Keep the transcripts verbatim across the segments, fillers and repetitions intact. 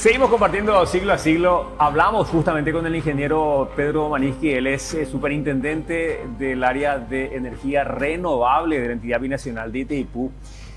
Seguimos compartiendo siglo a siglo. Hablamos justamente con el ingeniero Pedro Maniski. Él es eh, superintendente del área de energía renovable de la entidad binacional de Itaipú.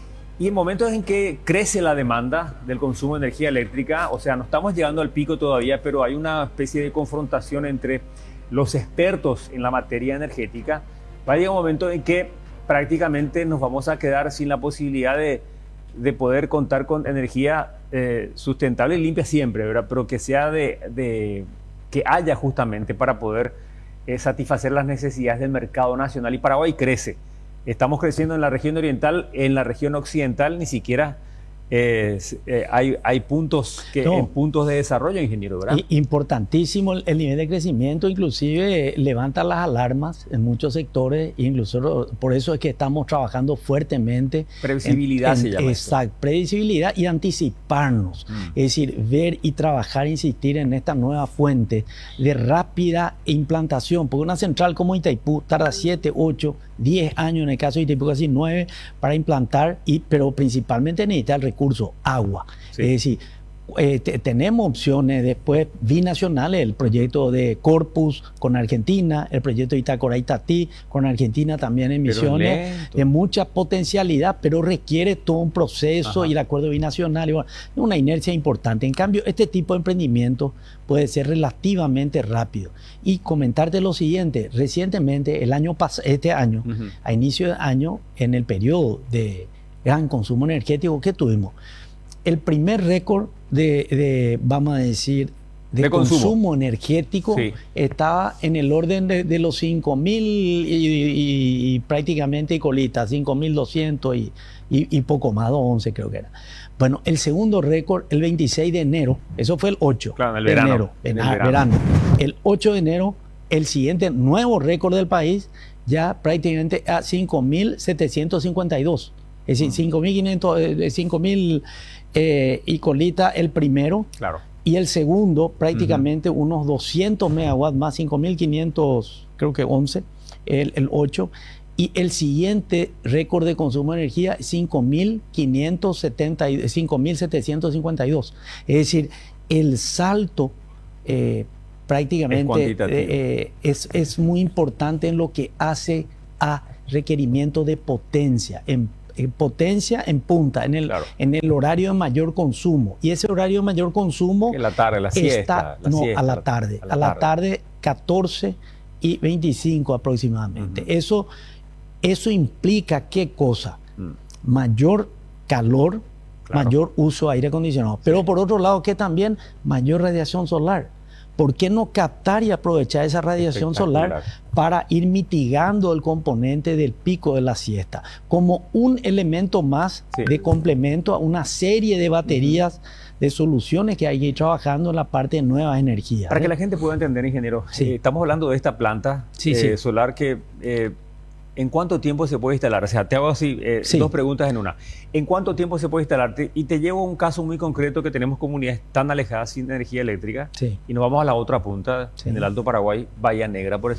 Y en momentos en que crece la demanda del consumo de energía eléctrica, o sea, no estamos llegando al pico todavía, pero hay una especie de confrontación entre los expertos en la materia energética. Va a llegar un momento en que prácticamente nos vamos a quedar sin la posibilidad de, de poder contar con energía eh, sustentable y limpia siempre, ¿verdad? Pero que sea de, de que haya justamente para poder eh, satisfacer las necesidades del mercado nacional. Y Paraguay crece. Estamos creciendo en la región oriental, en la región occidental ni siquiera eh, eh, hay, hay puntos, que, no. en puntos de desarrollo, ingeniero, ¿verdad? Importantísimo el nivel de crecimiento, inclusive eh, levanta las alarmas en muchos sectores, incluso por eso es que estamos trabajando fuertemente. Previsibilidad en, en, se llama. Exacto, esto. Previsibilidad y anticiparnos, mm. es decir, ver y trabajar, insistir en esta nueva fuente de rápida implantación, porque una central como Itaipú tarda siete, ocho, diez años, en el caso de Itaipú casi nueve, para implantar, y, pero principalmente necesita el recurso agua. Sí. Es decir, eh, te, tenemos opciones después binacionales, el proyecto de Corpus con Argentina, el proyecto de Itacorá-Itatí con Argentina también en Misiones, de mucha potencialidad, pero requiere todo un proceso. Ajá. Y el acuerdo binacional, y bueno, una inercia importante. En cambio, este tipo de emprendimiento puede ser relativamente rápido. Y comentarte lo siguiente: recientemente, el año pasado, este año, uh-huh. a inicio de año, en el periodo de gran consumo energético que tuvimos, el primer récord de, de, vamos a decir, de, de consumo. consumo energético, sí. estaba en el orden de, de los cinco mil y, y, y prácticamente y colita, cinco mil doscientos y, y, y poco más, once creo que era. Bueno, el segundo récord, el veintiséis de enero, eso fue el ocho claro, el de verano, enero, en el verano. verano. El ocho de enero, el siguiente nuevo récord del país, ya prácticamente a cinco mil setecientos cincuenta y dos. Es decir, cinco mil quinientos, cinco mil eh, y colita el primero. Claro. Y el segundo, prácticamente uh-huh. unos doscientos megawatts más, cinco mil quinientos, creo que once, el, el ocho. Y el siguiente récord de consumo de energía, cinco mil setecientos cincuenta y dos. Es decir, el salto eh, prácticamente es, eh, es, es muy importante en lo que hace a requerimiento de potencia, en En potencia en punta, en el, claro. en el horario de mayor consumo. Y ese horario de mayor consumo en la tarde, la siesta, está, la no, siesta, a la tarde, a la, a la tarde. tarde catorce y veinticinco aproximadamente. Uh-huh. Eso, eso implica ¿qué cosa? Mm. Mayor calor, claro. mayor uso de aire acondicionado. Pero sí. por otro lado, que también mayor radiación solar. ¿Por qué no captar y aprovechar esa radiación solar para ir mitigando el componente del pico de la siesta? Como un elemento más sí. de complemento a una serie de baterías uh-huh. de soluciones que hay que ir trabajando en la parte de nuevas energías. Para ¿eh? que la gente pueda entender, ingeniero, sí. eh, estamos hablando de esta planta sí, eh, sí. solar que... Eh, ¿en cuánto tiempo se puede instalar? O sea, te hago así eh, sí. dos preguntas en una. ¿En cuánto tiempo se puede instalar? Y te llevo a un caso muy concreto que tenemos comunidades tan alejadas sin energía eléctrica. Sí. Y nos vamos a la otra punta, sí. en el Alto Paraguay, Bahía Negra, por